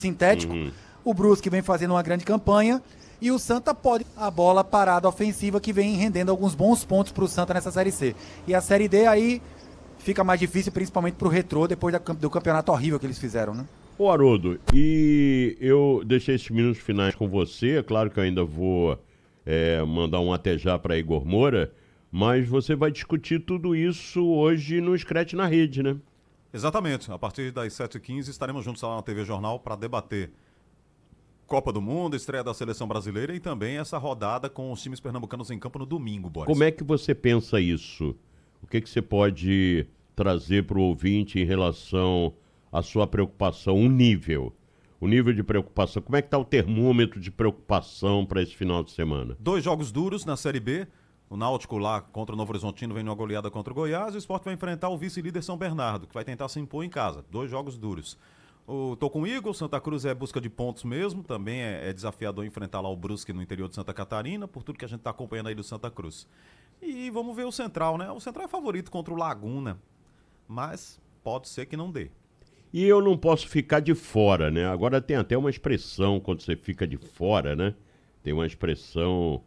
sintético. O Brusque vem fazendo uma grande campanha e o Santa pode a bola parada ofensiva que vem rendendo alguns bons pontos para o Santa nessa Série C. E a Série D aí fica mais difícil, principalmente para o Retrô, depois do campeonato horrível que eles fizeram, né? Ô Haroldo, e eu deixei esses minutos finais com você, é claro que eu ainda vou mandar um até já para Igor Moura, mas você vai discutir tudo isso hoje no Scratch na Rede, né? Exatamente, a partir das 7h15 estaremos juntos lá na TV Jornal para debater Copa do Mundo, estreia da Seleção Brasileira e também essa rodada com os times pernambucanos em campo no domingo, Boris. Como é que você pensa isso? O que você pode trazer para o ouvinte em relação à sua preocupação, o nível de preocupação? Como é que está o termômetro de preocupação para esse final de semana? 2 jogos duros na Série B. O Náutico lá contra o Novo Horizontino vem numa goleada contra o Goiás. O Sport vai enfrentar o vice-líder São Bernardo, que vai tentar se impor em casa. 2 jogos duros. Tô com o Igor, Santa Cruz é busca de pontos mesmo. Também é desafiador enfrentar lá o Brusque no interior de Santa Catarina, por tudo que a gente está acompanhando aí do Santa Cruz. E vamos ver o Central, né? O Central é favorito contra o Laguna, mas pode ser que não dê. E eu não posso ficar de fora, né? Agora tem até uma expressão quando você fica de fora, né? Tem uma expressão...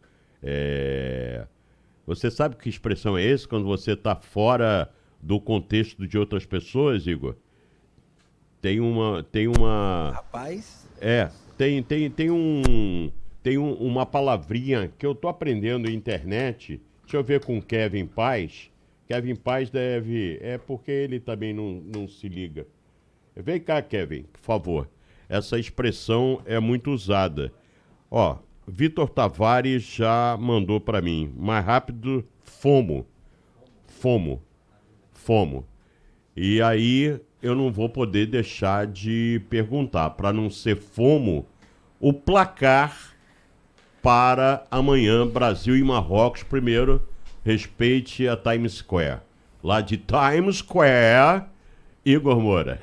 Você sabe que expressão é essa quando você está fora do contexto de outras pessoas, Igor? Tem uma... Rapaz... Tem uma palavrinha que eu tô aprendendo na internet. Deixa eu ver com o Kevin Paz. Kevin Paz deve... É porque ele também não se liga. Vem cá, Kevin, por favor. Essa expressão é muito usada. Ó, Vitor Tavares já mandou para mim. Mais rápido, FOMO. E aí eu não vou poder deixar de perguntar, para não ser FOMO, o placar para amanhã, Brasil e Marrocos. Primeiro, respeite a Times Square. Lá de Times Square, Igor Moura.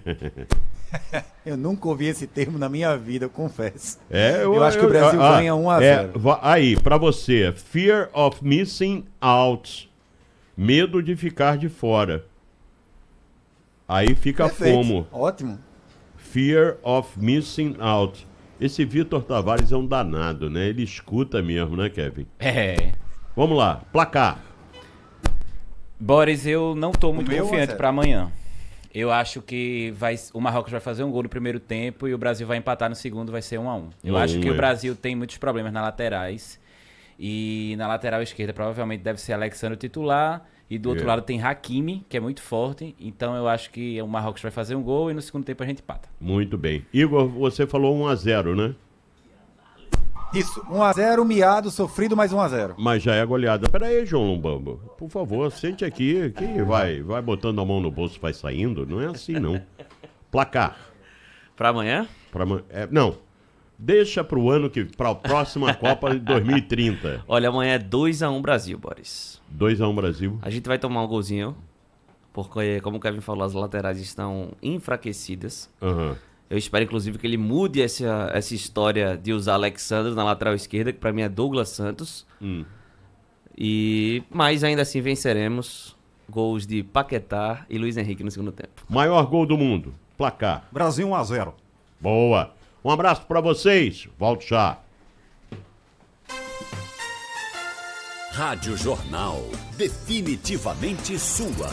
Eu nunca ouvi esse termo na minha vida, eu confesso. Eu acho que o Brasil ganha 1-0. Aí, para você, fear of missing out. Medo de ficar de fora. Aí fica FOMO. Ótimo. Fear of missing out. Esse Vitor Tavares é um danado, né? Ele escuta mesmo, né, Kevin? Vamos lá, placar. Boris, eu não tô muito confiante para amanhã. Eu acho que o Marrocos vai fazer um gol no primeiro tempo e o Brasil vai empatar no segundo, vai ser 1-1. Eu acho que o Brasil tem muitos problemas nas laterais. E na lateral esquerda provavelmente deve ser Alexandre titular. E do outro lado tem Hakimi, que é muito forte. Então eu acho que o Marrocos vai fazer um gol e no segundo tempo a gente empata. Muito bem. Igor, você falou 1-0, né? Isso, 1-0, miado, sofrido, mais 1-0. Mas já é goleada. Pera aí, João Lombambo. Por favor, sente aqui, que vai botando a mão no bolso, vai saindo. Não é assim, não. Placar. Pra amanhã? Não. Deixa pra próxima Copa de 2030. Olha, amanhã é 2-1 Brasil, Boris. 2-1 Brasil. A gente vai tomar um golzinho, porque, como o Kevin falou, as laterais estão enfraquecidas. Eu espero, inclusive, que ele mude essa história de usar Alexandre na lateral esquerda, que pra mim é Douglas Santos. Mas ainda assim venceremos. Gols de Paquetá e Luiz Henrique no segundo tempo. Maior gol do mundo. Placar. Brasil 1-0. Boa. Um abraço pra vocês. Volto já. Rádio Jornal. Definitivamente sua.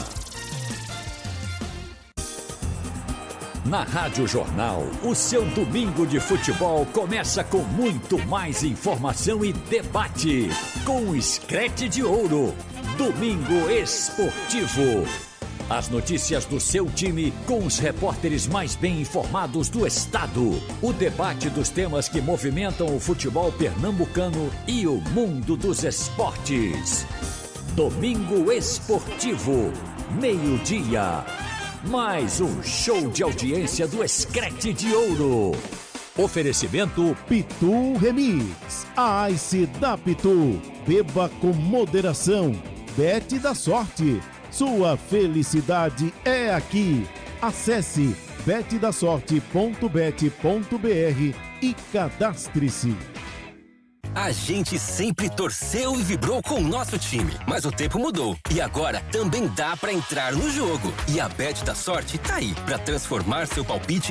Na Rádio Jornal, o seu domingo de futebol começa com muito mais informação e debate. Com o Scratch de Ouro. Domingo Esportivo. As notícias do seu time com os repórteres mais bem informados do estado. O debate dos temas que movimentam o futebol pernambucano e o mundo dos esportes. Domingo Esportivo, meio-dia. Mais um show de audiência do Scratch de Ouro. Oferecimento Pitu Remix. A Ice da Pitu. Beba com moderação. Bet da sorte. Sua felicidade é aqui. Acesse betdasorte.bet.br e cadastre-se. A gente sempre torceu e vibrou com o nosso time, mas o tempo mudou. E agora também dá pra entrar no jogo. E a Bet da Sorte tá aí pra transformar seu palpite